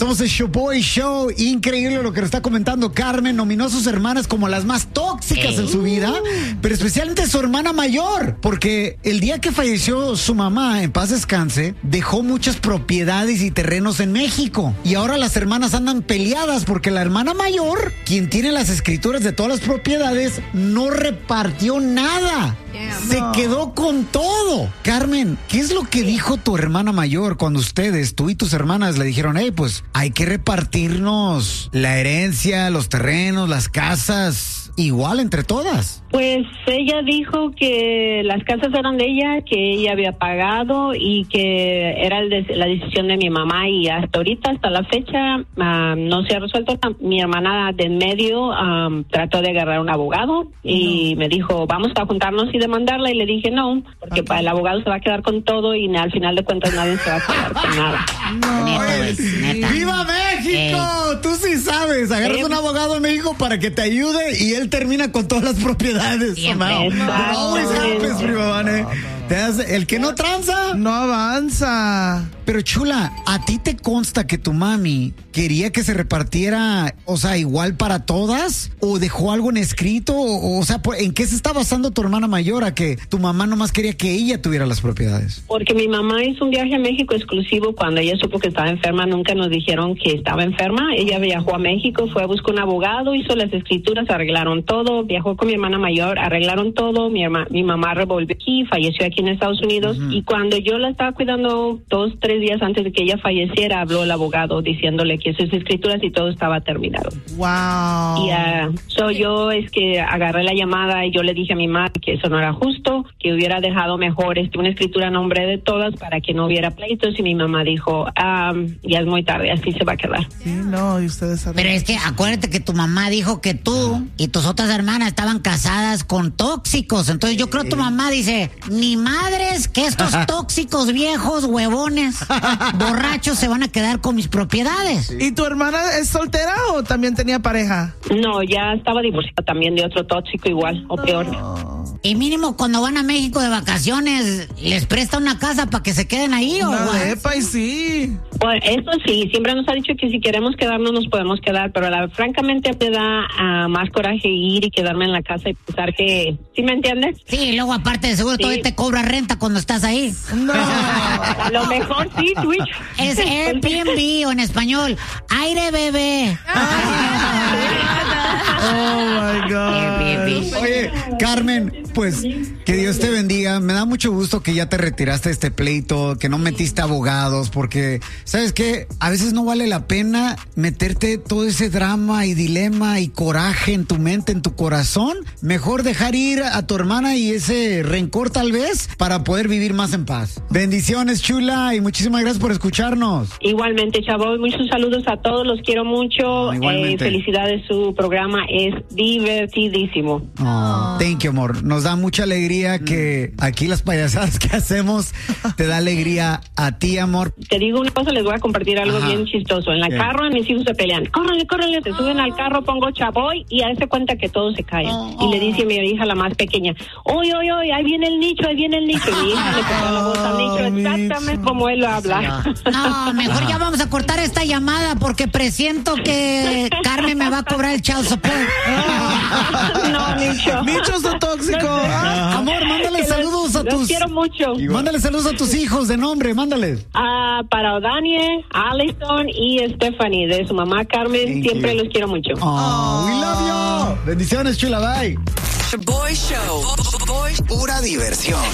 Somos el Showboy Show. Increíble lo que nos está comentando Carmen. Nominó a sus hermanas como las más tóxicas en su vida, pero especialmente su hermana mayor, porque el día que falleció su mamá, en paz descanse, dejó muchas propiedades y terrenos en México. Y ahora las hermanas andan peleadas porque la hermana mayor, quien tiene las escrituras de todas las propiedades, no repartió nada. Se quedó con todo. Carmen, ¿qué es lo que dijo tu hermana mayor cuando ustedes, tú y tus hermanas, le dijeron, hey, pues hay que repartirnos la herencia, los terrenos, las casas, igual entre todas? Pues ella dijo que las casas eran de ella, que ella había pagado y que era la decisión de mi mamá, y hasta ahorita, hasta la fecha, no se ha resuelto. Mi hermana de en medio trató de agarrar un abogado y me dijo, vamos a juntarnos y demandarla, y le dije no, porque el abogado se va a quedar con todo y al final de cuentas nadie se va a quedar con nada. Neta. ¡Viva México! Tú sí sabes, agarras un abogado en México para que te ayude y él termina con todas las propiedades. Always happens, prima Vane. El que no tranza no avanza. Pero chula, ¿a ti te consta que tu mami quería que se repartiera, o sea, igual para todas? ¿O dejó algo en escrito? O sea, ¿en qué se está basando tu hermana mayor a que tu mamá nomás quería que ella tuviera las propiedades? Porque mi mamá hizo un viaje a México exclusivo cuando ella supo que estaba enferma. Nunca nos dijeron que estaba enferma. Ella viajó a México, fue a buscar un abogado, hizo las escrituras, arreglaron todo, viajó con mi hermana mayor, arreglaron todo. Mi mamá revolvió aquí, falleció aquí en Estados Unidos. Y cuando yo la estaba cuidando 2-3 días antes de que ella falleciera, habló el abogado diciéndole que sus escrituras y todo estaba terminado. Wow. Y yo es que agarré la llamada y yo le dije a mi madre que eso no era justo, que hubiera dejado mejor una escritura a nombre de todas para que no hubiera pleitos, y mi mamá dijo, ya es muy tarde, así se va a quedar. Sí, no, y ustedes saben. Pero es que acuérdate que tu mamá dijo que tú y tus otras hermanas estaban casadas con tóxicos, entonces yo creo que tu mamá dice, ni madres que estos tóxicos viejos huevones borrachos se van a quedar con mis propiedades. ¿Y tu hermana es soltera o también tenía pareja? No, ya estaba divorciada también de otro tóxico igual, o peor. Y mínimo cuando van a México de vacaciones, ¿les presta una casa para que se queden ahí o y sí. Bueno, eso sí, siempre nos ha dicho que si queremos quedarnos nos podemos quedar, pero francamente me da más coraje ir y quedarme en la casa y pensar que, ¿sí me entiendes? Sí, y luego aparte de seguro todavía te cobra renta cuando estás ahí. No. A lo mejor sí, Twitch. Es Airbnb o en español, aire bebé. Oh my God. Oye, Carmen, pues que Dios te bendiga. Me da mucho gusto que ya te retiraste de este pleito, que no metiste abogados, porque ¿sabes qué? A veces no vale la pena meterte todo ese drama y dilema y coraje en tu mente, en tu corazón. Mejor dejar ir a tu hermana y ese rencor tal vez para poder vivir más en paz. Bendiciones, chula, y muchísimas gracias por escucharnos. Igualmente, chavos, muchos saludos a todos, los quiero mucho. Felicidades, su programa es divertidísimo. Thank you, amor. Nos da mucha alegría que aquí las payasadas que hacemos te da alegría a ti, amor. Te digo una cosa, les voy a compartir algo bien chistoso. En la carro mis hijos se pelean. Córrele, se suben al carro, pongo Chaboy y hace cuenta que todos se caen. Y le dice a mi hija, la más pequeña, oye, ahí viene el nicho. Y mi hija le pone la voz al nicho exactamente como él lo habla. No, mejor ya vamos a cortar esta llamada porque presiento que Carmen me va a cobrar el child support. No, Nicho. Nichos son tóxicos. Amor, mándale saludos a tus... Los quiero mucho. Mándale saludos a tus hijos de nombre, mándales. Para Odanie, Allison y Stephanie, de su mamá Carmen, siempre los quiero mucho. We love you. Bendiciones, chula, bye. Boy Show. Pura diversión.